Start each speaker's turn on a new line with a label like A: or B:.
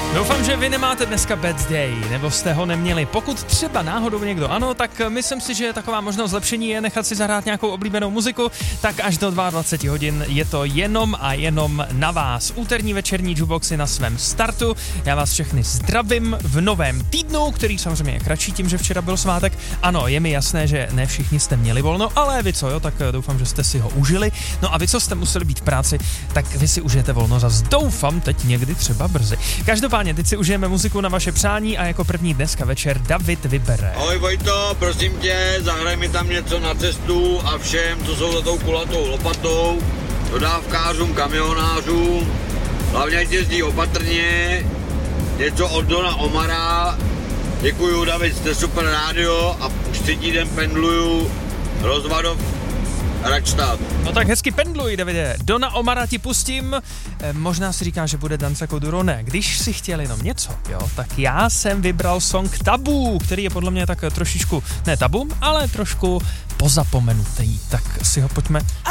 A: Doufám, že vy nemáte dneska bad day, nebo jste ho neměli. Pokud třeba náhodou někdo ano, tak myslím si, že taková možnost zlepšení je nechat si zahrát nějakou oblíbenou muziku, tak až do 22 hodin je to jenom a jenom na vás. Úterní večerní jukeboxy na svém startu. Já vás všechny zdravím v novém týdnu, který samozřejmě je kratší tím, že včera byl svátek. Ano, je mi jasné, že ne všichni jste měli volno, ale vy co jo, tak doufám, že jste si ho užili. No a vy, co jste museli být v práci, tak vy si užijete volno zas doufám teď někdy třeba brzy. Každopádně teď si užijeme muziku na vaše přání a jako první dneska večer David vybere.
B: Ahoj Vojto, prosím tě, zahraj mi tam něco na cestu a všem, co jsou za tou kulatou lopatou, dodávkářům, kamionářům, hlavně ať jezdí opatrně, něco od Dona Omara, děkuju David, jste super rádio a už 3 den pendluju Rozvadov Račtát.
A: No tak hezky pendluj, Davide. Dona Omara ti pustím. Možná si říká, že bude Danza Kuduro, ne. Když si chtěl jenom něco, jo, tak já jsem vybral song Tabu, který je podle mě tak trošičku, ne tabu, ale trošku pozapomenutý. Tak si ho pojďme